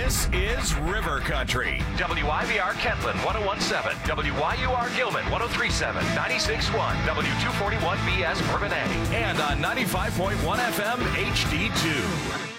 This is River Country. WIVR Kentland 1017, WYUR Gilman 1037, 96.1, W241BS Bourbonnais, And on 95.1 FM HD2.